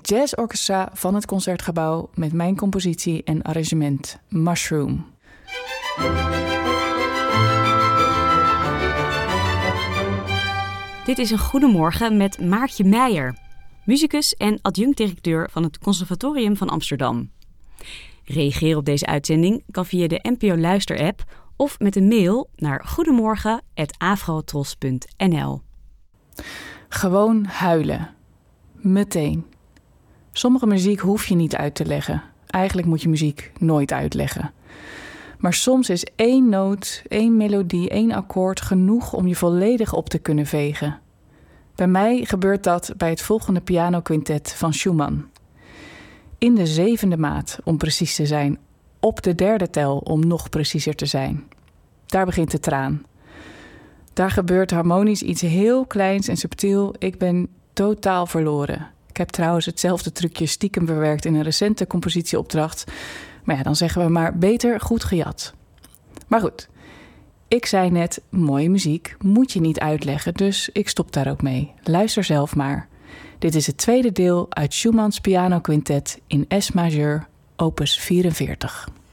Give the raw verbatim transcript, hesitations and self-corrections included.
het jazzorchestra van het Concertgebouw met mijn compositie en arrangement Mushroom. Dit is een Goedemorgen met Maartje Meijer, musicus en adjunct-directeur van het Conservatorium van Amsterdam. Reageren op deze uitzending kan via de N P O Luister-app of met een mail naar goedemorgen apenstaartje afrotros punt n l. Gewoon huilen. Meteen. Sommige muziek hoef je niet uit te leggen. Eigenlijk moet je muziek nooit uitleggen. Maar soms is één noot, één melodie, één akkoord genoeg om je volledig op te kunnen vegen. Bij mij gebeurt dat bij het volgende pianoquintet van Schumann. In de zevende maat, om precies te zijn. Op de derde tel, om nog preciezer te zijn. Daar begint de traan. Daar gebeurt harmonisch iets heel kleins en subtiel. Ik ben totaal verloren. Ik heb trouwens hetzelfde trucje stiekem bewerkt in een recente compositieopdracht. Maar ja, dan zeggen we maar beter goed gejat. Maar goed, ik zei net, mooie muziek moet je niet uitleggen, dus ik stop daar ook mee. Luister zelf maar. Dit is het tweede deel uit Schumanns pianoquintet in S majeur, opus vierenveertig.